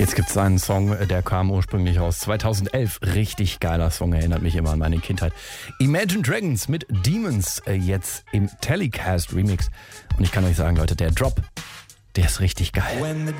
Jetzt gibt es einen Song, der kam ursprünglich aus 2011. Richtig geiler Song, erinnert mich immer an meine Kindheit. Imagine Dragons mit Demons, jetzt im Telecast Remix. Und ich kann euch sagen, Leute, der Drop, der ist richtig geil.